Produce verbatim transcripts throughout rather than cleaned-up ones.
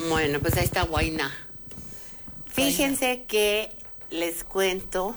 Bueno, pues ahí está Huayna. Fíjense que les cuento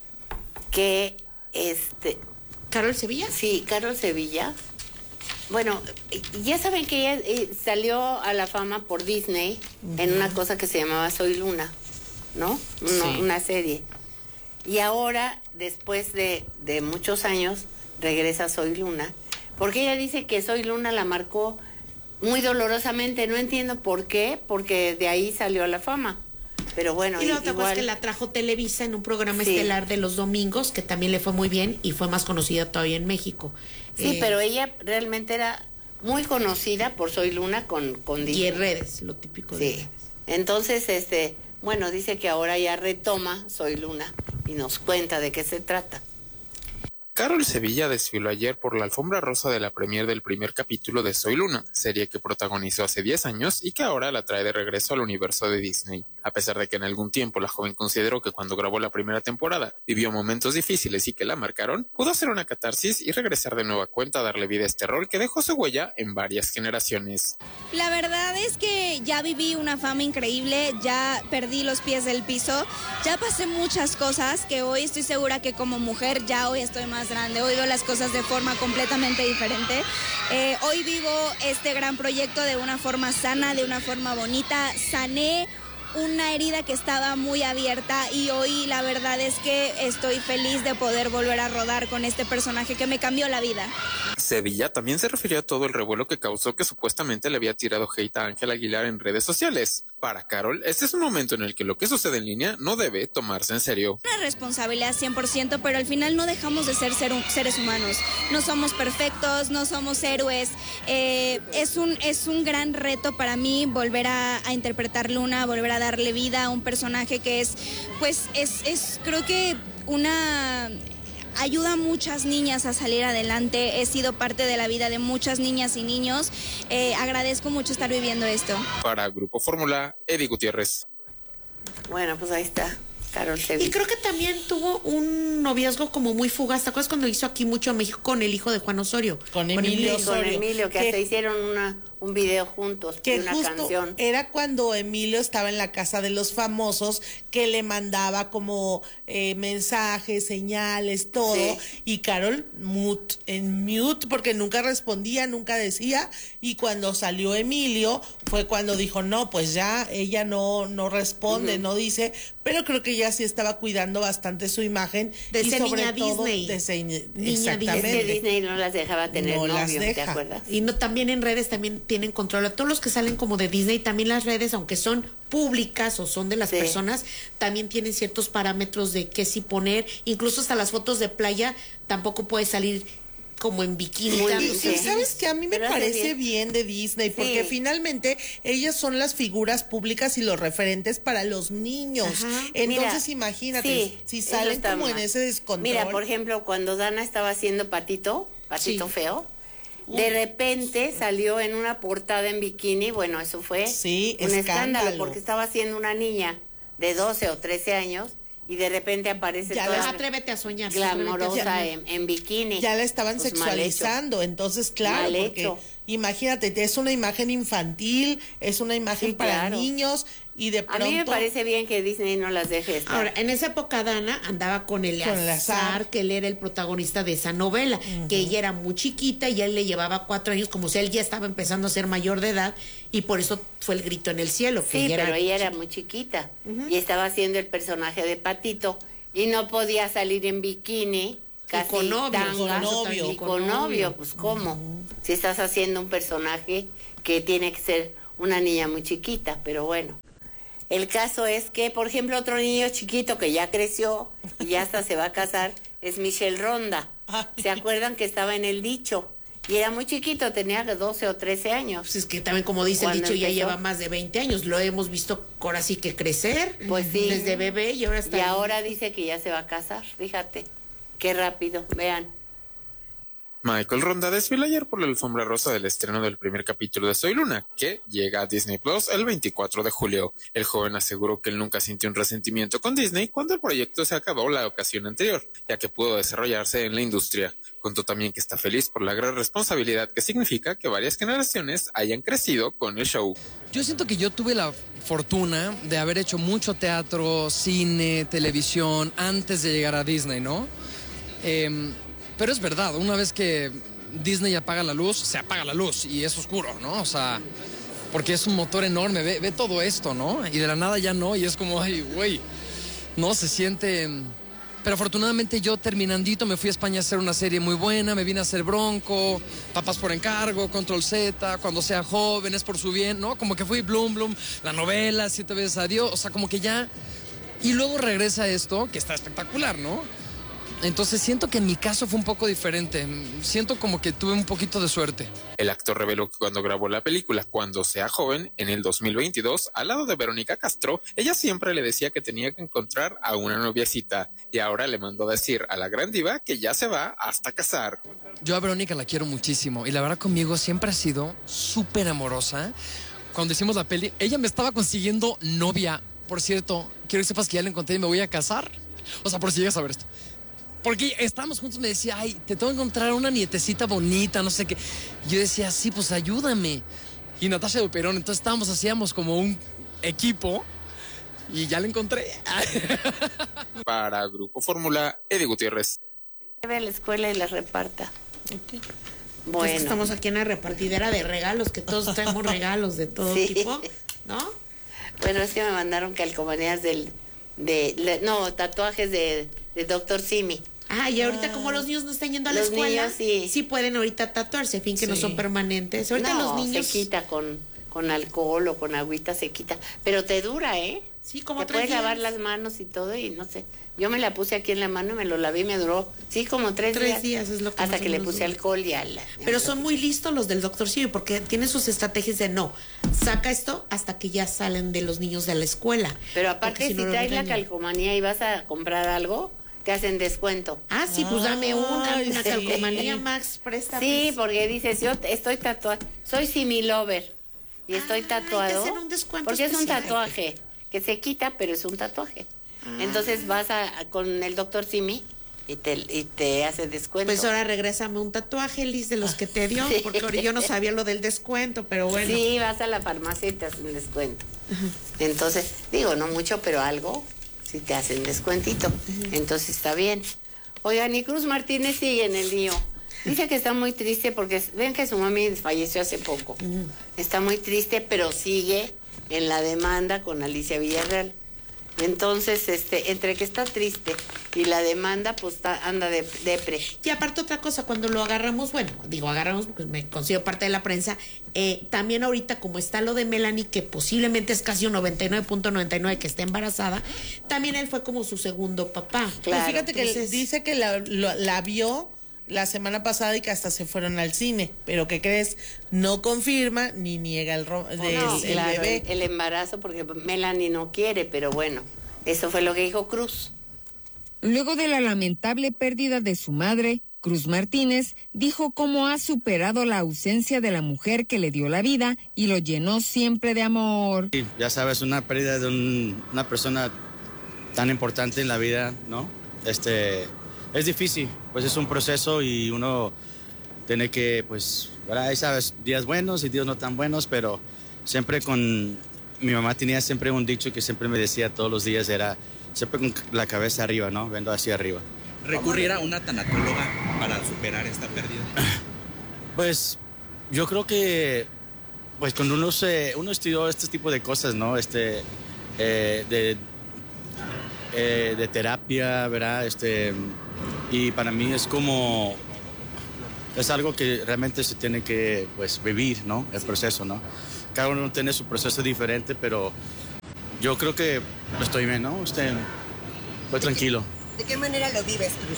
que este... ¿Carol Sevilla? Sí, Carol Sevilla. Bueno, ya saben que ella eh, salió a la fama por Disney uh-huh. en una cosa que se llamaba Soy Luna, ¿no? Una, sí. una serie. Y ahora, después de, de muchos años, regresa Soy Luna. Porque ella dice que Soy Luna la marcó muy dolorosamente. No entiendo por qué, porque de ahí salió a la fama. Pero bueno, y la otra cosa es que la trajo Televisa en un programa sí. estelar de los domingos, que también le fue muy bien y fue más conocida todavía en México. Sí, eh, pero ella realmente era muy conocida por Soy Luna con, con y en redes, lo típico de sí. redes. Entonces, este, bueno, dice que ahora ya retoma Soy Luna y nos cuenta de qué se trata. Carol Sevilla desfiló ayer por la alfombra rosa de la premier del primer capítulo de Soy Luna, serie que protagonizó hace diez años y que ahora la trae de regreso al universo de Disney. A pesar de que en algún tiempo la joven consideró que cuando grabó la primera temporada vivió momentos difíciles y que la marcaron, pudo hacer una catarsis y regresar de nueva cuenta a darle vida a este rol que dejó su huella en varias generaciones. La verdad es que ya viví una fama increíble, ya perdí los pies del piso, ya pasé muchas cosas que hoy estoy segura que como mujer ya hoy estoy más grande, hoy veo las cosas de forma completamente diferente. Eh, hoy vivo este gran proyecto de una forma sana, de una forma bonita, sané una herida que estaba muy abierta y hoy la verdad es que estoy feliz de poder volver a rodar con este personaje que me cambió la vida. Sevilla también se refirió a todo el revuelo que causó que supuestamente le había tirado hate a Ángel Aguilar en redes sociales. Para Carol, este es un momento en el que lo que sucede en línea no debe tomarse en serio. Una responsabilidad cien por ciento, pero al final no dejamos de ser, ser un, seres humanos. No somos perfectos, no somos héroes. Eh, es, un, es un gran reto para mí volver a, a interpretar Luna, volver a darle vida a un personaje que es, pues, es, es creo que una... ayuda a muchas niñas a salir adelante, he sido parte de la vida de muchas niñas y niños, eh, agradezco mucho estar viviendo esto. Para Grupo Fórmula, Eddie Gutiérrez. Bueno, pues ahí está, Carol Sevilla. Y creo que también tuvo un noviazgo como muy fugaz, ¿te acuerdas cuando hizo aquí mucho a México con el hijo de Juan Osorio? Con Emilio, con Emilio Osorio. Con Emilio, que, que hasta hicieron una... un video juntos, que una justo canción. Era cuando Emilio estaba en la casa de los famosos, que le mandaba como eh, mensajes, señales, todo, sí. Y Carol mute, en mute, porque nunca respondía, nunca decía, y cuando salió Emilio, fue cuando dijo, no, pues ya, ella no, no responde, uh-huh. no dice, pero creo que ella sí estaba cuidando bastante su imagen. De y ser sobre niña todo Disney. De ser, niña exactamente. Es que Disney no las dejaba tener no novio, las deja. ¿te acuerdas? Y no, también en redes también tienen control. A todos los que salen como de Disney, también las redes, aunque son públicas o son de las sí. personas, también tienen ciertos parámetros de qué sí poner. Incluso hasta las fotos de playa tampoco puede salir como en bikini. Sí, sí. ¿Sabes qué? A mí me Pero parece bien. bien de Disney, porque sí. finalmente ellas son las figuras públicas y los referentes para los niños. Ajá. Entonces, Mira, imagínate, sí, si salen como mal. en ese descontrol. Mira, por ejemplo, cuando Dana estaba haciendo Patito, Patito sí. Feo, de repente salió en una portada en bikini, bueno, eso fue sí, un escándalo. escándalo, porque estaba siendo una niña de doce o trece años y de repente aparece ya toda la, atrévete a soñar, glamorosa a en, en bikini. Ya la estaban pues sexualizando, entonces claro, mal porque hecho. Imagínate, es una imagen infantil, es una imagen sí, para claro. niños y de pronto... A mí me parece bien que Disney no las deje estar. Ahora, en esa época Dana andaba con Eleazar, que él era el protagonista de esa novela, uh-huh. que ella era muy chiquita y él le llevaba cuatro años, como si él ya estaba empezando a ser mayor de edad, y por eso fue el grito en el cielo. Que sí, ella pero era ella chiquita. era muy chiquita uh-huh. y estaba haciendo el personaje de Patito y no podía salir en bikini. Casi y con novio, tanga, con novio, y con, con novio, novio, pues cómo, uh-huh. si estás haciendo un personaje que tiene que ser una niña muy chiquita, pero bueno. El caso es que, por ejemplo, otro niño chiquito que ya creció y ya hasta se va a casar es Michelle Ronda. ¿Se acuerdan que estaba en El Dicho? Y era muy chiquito, tenía doce o trece años. Pues es que también, como dice el dicho, empezó? Ya lleva más de veinte años. Lo hemos visto ahora sí que crecer. Pues sí. Desde bebé y ahora está... Y ahora dice que ya se va a casar, fíjate. Qué rápido, vean. Michael Ronda desfiló ayer por la alfombra rosa del estreno del primer capítulo de Soy Luna, que llega a Disney Plus el veinticuatro de julio. El joven aseguró que él nunca sintió un resentimiento con Disney cuando el proyecto se acabó la ocasión anterior, ya que pudo desarrollarse en la industria. Contó también que está feliz por la gran responsabilidad que significa que varias generaciones hayan crecido con el show. Yo siento que yo tuve la fortuna de haber hecho mucho teatro, cine, televisión, antes de llegar a Disney, ¿no? Eh, pero es verdad, una vez que Disney apaga la luz, se apaga la luz y es oscuro, ¿no? O sea, porque es un motor enorme, ve, ve todo esto, ¿no? Y de la nada ya no, y es como, ay, güey, no, se siente... Pero afortunadamente yo terminandito me fui a España a hacer una serie muy buena, me vine a hacer Bronco, Papás por Encargo, Control Z, Cuando sea joven, Es por su bien, ¿no? Como que fui Bloom Bloom, la novela, Siete veces adiós, o sea, como que ya... Y luego regresa esto, que está espectacular, ¿no? Entonces siento que en mi caso fue un poco diferente. Siento como que tuve un poquito de suerte. El actor reveló que cuando grabó la película Cuando sea joven, en el dos mil veintidós, al lado de Verónica Castro, ella siempre le decía que tenía que encontrar a una noviecita. Y ahora le mandó decir a la gran diva que ya se va hasta casar. Yo a Verónica la quiero muchísimo. Y la verdad conmigo siempre ha sido súper amorosa. Cuando hicimos la peli, ella me estaba consiguiendo novia. Por cierto, quiero que sepas que ya la encontré y me voy a casar. O sea, por si llegas a ver esto. Porque estábamos juntos, me decía, ay, te tengo que encontrar una nietecita bonita, no sé qué. Yo decía, sí, pues ayúdame. Y Natasha Duperón, entonces estábamos, hacíamos como un equipo y ya la encontré. Para Grupo Fórmula, Eddie Gutiérrez. Lleve a la escuela y la reparta. Okay. Bueno. Pues estamos aquí en la repartidera de regalos, que todos traemos regalos de todo Sí. tipo, ¿no? Bueno, es que me mandaron calcomanías del... de, le- no, tatuajes de, de doctor Simi. Ah, y ahorita como los niños no están yendo a la Los escuela, niños sí. pueden ahorita tatuarse, fin que no Sí. son permanentes. Ahorita No, los niños se quita con, con alcohol o con agüita, se quita. Pero te dura, ¿eh? Sí, como Te tres puedes lavar días. las manos y todo y no sé. Yo me la puse aquí en la mano y me lo lavé y me duró, sí, como tres, Tres días. días es lo que Hasta más o que le menos puse dura. alcohol y al... Pero son muy listos los del doctor Simi porque tienen sus estrategias de no, saca esto hasta que ya salen de los niños de la escuela. Pero Porque aparte, si, no lo traes la regañan. calcomanía y vas a comprar algo, te hacen descuento. Ah, sí, pues dame una, Ay, una sí. calcomanía, Max, préstame. Sí, porque dices, yo te- estoy tatuado, soy Simi Lover y estoy Ah, hay que tatuado. hacer un descuento porque es un especial. tatuaje que se quita, pero es un tatuaje. Ah. Entonces vas a, a- con el doctor Simi y te, y te hace descuento. Pues ahora regrésame un tatuaje, Liz, de los que te dio, Sí. porque ahora yo no sabía lo del descuento, pero bueno. Sí, vas a la farmacia y te hacen descuento. Entonces, digo, no mucho, pero algo, sí te hacen descuentito. Entonces está bien. Oigan, y Cruz Martínez sigue en el lío. Dice que está muy triste porque ven que su mami falleció hace poco. Está muy triste, pero sigue en la demanda con Alicia Villarreal. Entonces, este, entre que está triste y la demanda, pues está, anda de depre. Y aparte otra cosa, cuando lo agarramos, bueno, digo agarramos porque me considero parte de la prensa, eh, también ahorita como está lo de Melanie, que posiblemente es casi un noventa y nueve punto noventa y nueve que está embarazada, también él fue como su segundo papá. Claro. Pues fíjate que Entonces- dice que la, lo- la vio la semana pasada y que hasta se fueron al cine. Pero ¿qué crees? No confirma ni niega el, ro- del- No, el claro, bebé. el, el embarazo, porque Melanie no quiere, pero bueno, eso fue lo que dijo Cruz. Luego de la lamentable pérdida de su madre, Cruz Martínez dijo cómo ha superado la ausencia de la mujer que le dio la vida y lo llenó siempre de amor. Sí, ya sabes, una pérdida de un- una persona tan importante en la vida, ¿no? Este, es difícil, pues es un proceso y uno tiene que, pues, ¿verdad? Ahí sabes, días buenos y días no tan buenos, pero siempre con... Mi mamá tenía siempre un dicho que siempre me decía todos los días, era siempre con la cabeza arriba, ¿no? Viendo hacia arriba. ¿Recurrir a una tanatóloga para superar esta pérdida? Pues yo creo que pues cuando uno se uno estudió este tipo de cosas, ¿no? Este eh, de eh, de terapia, ¿verdad? Este y para mí es como es algo que realmente se tiene que pues vivir, ¿no? El proceso, ¿no? Cada uno tiene su proceso diferente, pero yo creo que estoy bien, ¿no? Este, estoy tranquilo. ¿De qué manera lo vives, Cruz?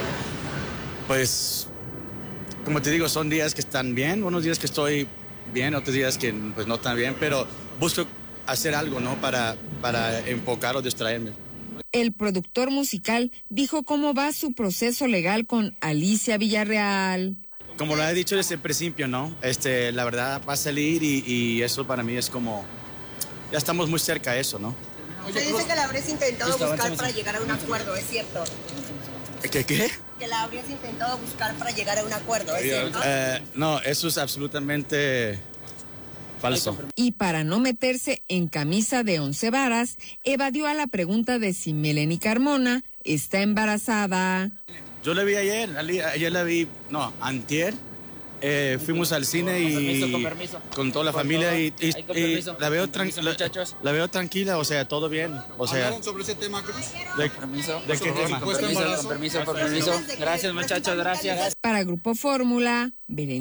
Pues, como te digo, son días que están bien, unos días que estoy bien, otros días que pues no tan bien, pero busco hacer algo, ¿no? Para, para enfocar o distraerme. El productor musical dijo cómo va su proceso legal con Alicia Villarreal. como lo he dicho desde el principio, ¿no? Este, la verdad va a salir y, y eso para mí es como, ya estamos muy cerca de eso, ¿no? Se dice que la habrías intentado buscar para llegar a un acuerdo, ¿es cierto? ¿Qué qué? Que la habrías intentado buscar para llegar a un acuerdo, ¿es cierto? Eh, no, eso es absolutamente falso. Y para no meterse en camisa de once varas, evadió a la pregunta de si Melanie Carmona está embarazada. Yo la vi ayer, ayer la vi, no, antier. Eh, fuimos al cine y con, permiso, con, permiso. con toda la Por familia favor. y, y, Ay, con y permiso. la veo Con permiso, tranquila, muchachos. la veo tranquila, o sea, todo bien, o sea. ¿Hablaron sobre ese tema, Cruz? ¿De, permiso, ¿de qué tema? Con permiso, con permiso, con permiso. Gracias, muchachos, gracias. Para Grupo Fórmula, Belén